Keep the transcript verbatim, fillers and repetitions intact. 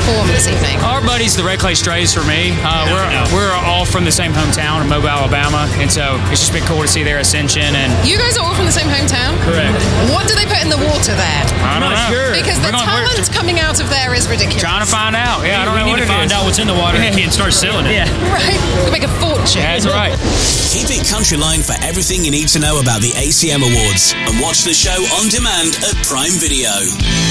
perform this evening? Our buddies, the Red Clay Strays, for me. Uh, we're no. we're all from the same hometown of Mobile, Alabama, and so it's just been cool to see their ascension. And You guys are all from the same hometown? correct. What do they put in the water there? I don't know. sure. Because the We're gonna- we're talent coming out of there is ridiculous. Trying to find out. Yeah, I don't we know need what to it find is. out what's in the water and start selling it. Yeah, Right? Could make a fortune. that's right. Keep it Countryline for everything you need to know about the A C M Awards and watch the show on demand at Prime Video.